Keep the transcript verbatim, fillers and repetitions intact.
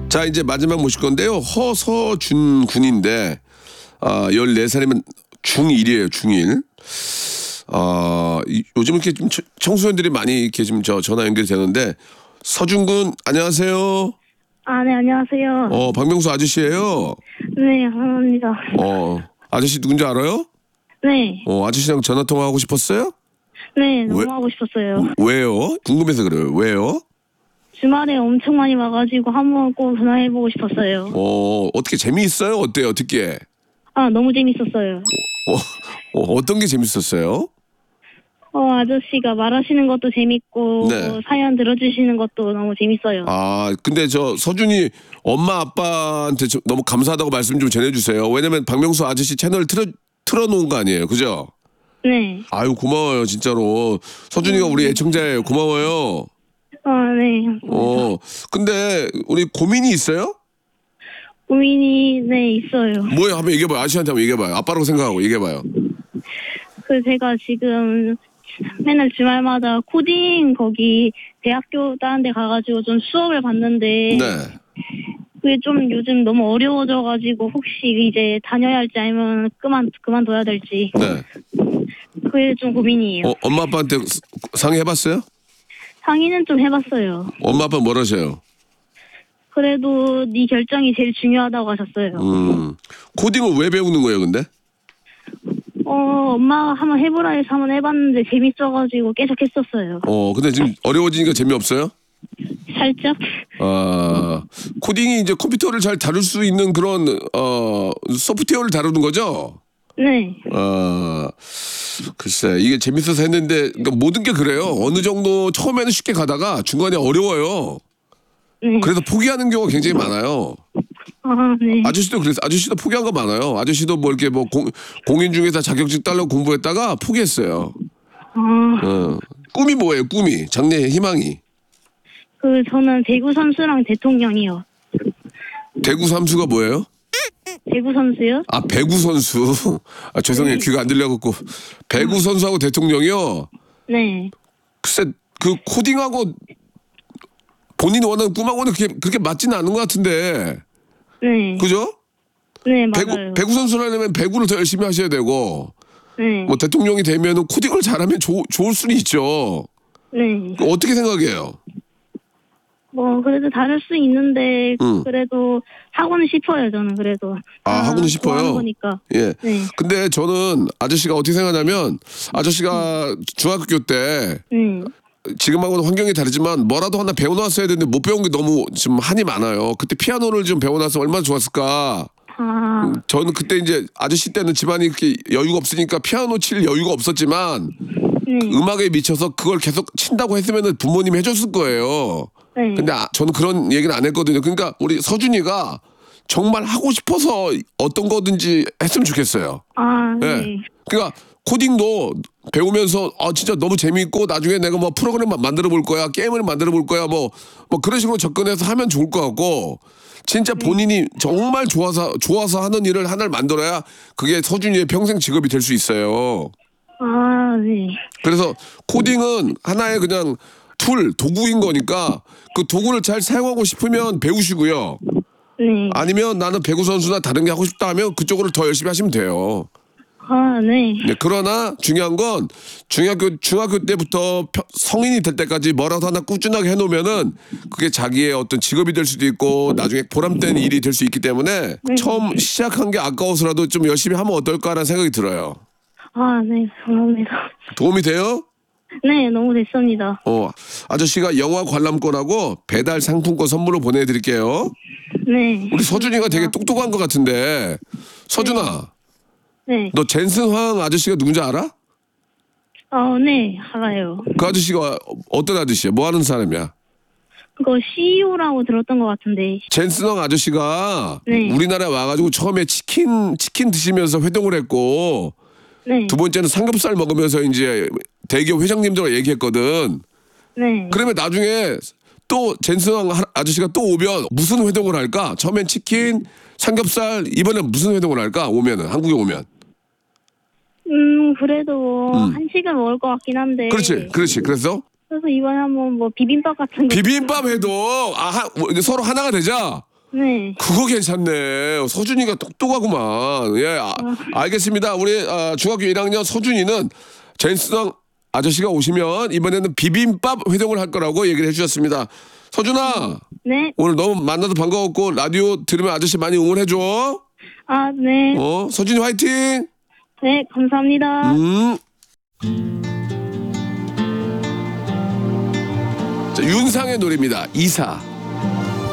자, 이제 마지막 모실 건데요. 허서준 군인데, 아, 열네 살이면 중일이에요, 중일. 아, 이- 요즘 이렇게 좀 청- 청소년들이 많이 이렇게 좀 저 전화 연결이 되는데, 서준 군, 안녕하세요. 아, 네, 안녕하세요. 어, 박명수 아저씨예요. 네, 감사합니다. 어, 아저씨 누군지 알아요? 네, 어, 아저씨랑 전화 통화하고 싶었어요? 네, 너무 왜? 하고 싶었어요. 왜요? 궁금해서 그래요. 왜요? 주말에 엄청 많이 와가지고 한번 꼭 전화해보고 싶었어요. 어, 어떻게 재미있어요? 어때요? 듣기에? 아, 너무 재밌었어요. 어, 어, 어떤 게 재밌었어요? 어, 아저씨가 말하시는 것도 재밌고, 네. 사연 들어주시는 것도 너무 재밌어요. 아, 근데 저 서준이 엄마 아빠한테 좀 너무 감사하다고 말씀 좀 전해주세요. 왜냐면 박명수 아저씨 채널 틀어 틀어놓은 거 아니에요, 그죠? 네. 아유 고마워요 진짜로. 서준이가 우리 애청자예요. 고마워요. 아, 네. 어, 근데 우리 고민이 있어요? 고민이, 네, 있어요. 뭐예요? 한번 얘기해봐요. 아저씨한테 한번 얘기해봐요. 아빠라고 생각하고 얘기해봐요. 그, 제가 지금 맨날 주말마다 코딩 거기 대학교 다른 데 가가지고 좀 수업을 받는데, 네. 그게 좀 요즘 너무 어려워져가지고 혹시 이제 다녀야 할지 아니면 그만 그만둬야 될지 네. 그게 좀 고민이에요. 어, 엄마 아빠한테 상의해봤어요? 상의는 좀 해봤어요. 엄마 아빠 뭐라셔요? 그래도 네 결정이 제일 중요하다고 하셨어요. 음, 코딩을 왜 배우는 거예요, 근데? 어 엄마가 한번 해보라 해서 한번 해봤는데 재밌어가지고 계속 했었어요. 어, 근데 지금 어려워지니까 재미없어요? 살짝. 아, 코딩이 이제 컴퓨터를 잘 다룰 수 있는 그런 어 소프트웨어를 다루는 거죠? 네. 아, 글쎄 이게 재밌어서 했는데 그러니까 모든 게 그래요. 어느 정도 처음에는 쉽게 가다가 중간에 어려워요. 네. 그래서 포기하는 경우가 굉장히 많아요. 아, 네. 아저씨도 그래서 아저씨도 포기한 거 많아요. 아저씨도 뭐 이렇게 뭐 공, 공인 중개사 자격증 따려고 공부했다가 포기했어요. 아, 어. 꿈이 뭐예요? 꿈이 장래 희망이 그 저는 배구 선수랑 대통령이요. 대구 삼수가 뭐예요? 배구 선수요? 아 배구 선수. 아 죄송해요 귀가 안 들려갖고 배구 선수하고 대통령이요. 네. 글쎄 그 코딩하고 본인이 원하는 꿈하고는 그렇게 그렇게 맞지는 않은 것 같은데 네. 그죠? 네, 배구 맞아요. 배구 선수라면 배구를 더 열심히 하셔야 되고 네. 뭐 대통령이 되면은 코딩을 잘하면 좋 좋을 수는 있죠. 네. 어떻게 생각해요? 뭐 그래도 다를 수 있는데 음. 그래도 하고는 싶어요 저는 그래도. 아, 하고는 싶어요? 좋아하는 거니까. 예. 네. 근데 저는 아저씨가 어떻게 생각하냐면 아저씨가 중학교 때 네. 지금하고는 환경이 다르지만 뭐라도 하나 배워놨어야 되는데 못 배운 게 너무 지금 한이 많아요. 그때 피아노를 좀 배워놨으면 얼마나 좋았을까. 아, 저는 그때 이제 아저씨 때는 집안이 그렇게 여유가 없으니까 피아노 칠 여유가 없었지만 네. 음악에 미쳐서 그걸 계속 친다고 했으면 부모님이 해줬을 거예요. 네. 근데 아, 저는 그런 얘기는 안 했거든요. 그러니까 우리 서준이가 정말 하고 싶어서 어떤 거든지 했으면 좋겠어요. 아, 예. 네. 그러니까 코딩도 배우면서 아 진짜 너무 재미있고 나중에 내가 뭐 프로그램 만들어 볼 거야 게임을 만들어 볼 거야 뭐 뭐 그런 식으로 접근해서 하면 좋을 것 같고 진짜 본인이 정말 좋아서 좋아서 하는 일을 하나를 만들어야 그게 서준이의 평생 직업이 될 수 있어요. 아, 네. 그래서 코딩은 하나의 그냥 툴 도구인 거니까 그 도구를 잘 사용하고 싶으면 배우시고요. 네. 아니면 나는 배구 선수나 다른 게 하고 싶다 하면 그쪽으로 더 열심히 하시면 돼요. 아, 네. 네, 그러나 중요한 건 중학교 중학교 때부터 펴- 성인이 될 때까지 뭐라도 하나 꾸준하게 해놓으면은 그게 자기의 어떤 직업이 될 수도 있고 나중에 보람된 일이 될 수 있기 때문에 네. 처음 시작한 게 아까워서라도 좀 열심히 하면 어떨까라는 생각이 들어요. 아, 네. 감사합니다. 도움이 돼요? 네, 너무 됐습니다. 어, 아저씨가 영화 관람권하고 배달 상품권 선물로 보내드릴게요. 네. 우리 서준이가 되게 똑똑한 것 같은데 서준아, 네. 너 젠슨 황 아저씨가 누군지 알아? 어, 네. 알아요. 그 아저씨가 어떤 아저씨야? 뭐 하는 사람이야? 그거 씨이오라고 들었던 것 같은데. 젠슨 황 아저씨가 네. 우리나라에 와가지고 처음에 치킨 치킨 드시면서 회동을 했고 네. 두 번째는 삼겹살 먹으면서 이제 대기업 회장님들과 얘기했거든. 네. 그러면 나중에 또 젠슨 황 하- 아저씨가 또 오면 무슨 회동을 할까? 처음엔 치킨, 삼겹살, 이번엔 무슨 회동을 할까? 오면은 한국에 오면. 음, 그래도 음. 한식은 먹을 것 같긴 한데. 그렇지, 그렇지. 그래서 그래서 이번에 한번 뭐 비빔밥 같은 거. 비빔밥 회동. 아, 하- 뭐, 이제 서로 하나가 되자. 네. 그거 괜찮네. 서준이가 똑똑하구만. 예, 아, 알겠습니다. 우리 아, 중학교 일 학년 서준이는 젠스당 아저씨가 오시면 이번에는 비빔밥 회동을 할 거라고 얘기를 해주셨습니다. 서준아, 네. 오늘 너무 만나서 반가웠고 라디오 들으면 아저씨 많이 응원해줘. 아, 네. 어, 서준이 화이팅. 네, 감사합니다. 음. 자, 윤상의 노래입니다. 이사.